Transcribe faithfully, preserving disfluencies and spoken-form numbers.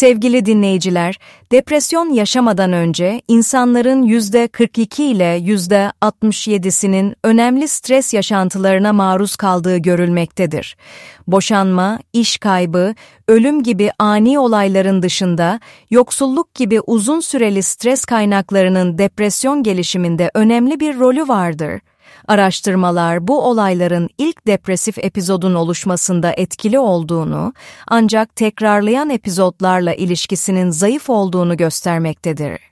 Sevgili dinleyiciler, depresyon yaşamadan önce insanların yüzde kırk iki ile yüzde altmış yedisinin önemli stres yaşantılarına maruz kaldığı görülmektedir. Boşanma, iş kaybı, ölüm gibi ani olayların dışında, yoksulluk gibi uzun süreli stres kaynaklarının depresyon gelişiminde önemli bir rolü vardır. Araştırmalar bu olayların ilk depresif epizodun oluşmasında etkili olduğunu, ancak tekrarlayan epizotlarla ilişkisinin zayıf olduğunu göstermektedir.